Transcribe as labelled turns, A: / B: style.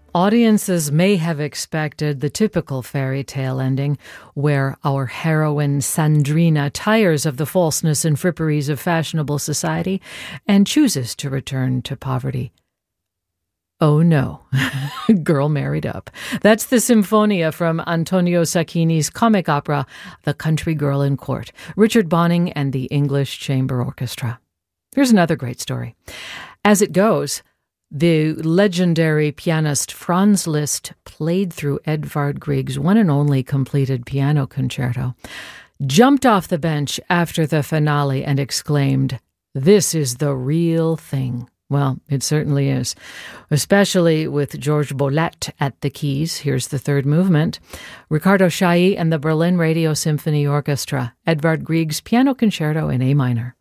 A: Audiences may have expected the typical fairy tale ending, where our heroine Sandrina tires of the falseness and fripperies of fashionable society and chooses to return to poverty. Oh no, girl married up. That's the Sinfonia from Antonio Sacchini's comic opera, The Country Girl in Court, Richard Bonning and the English Chamber Orchestra. Here's another great story. As it goes, the legendary pianist Franz Liszt played through Edvard Grieg's one and only completed piano concerto, jumped off the bench after the finale and exclaimed, "This is the real thing." Well, it certainly is, especially with Georges Boulette at the keys. Here's the third movement. Ricardo Chailly and the Berlin Radio Symphony Orchestra, Edvard Grieg's Piano Concerto in A minor.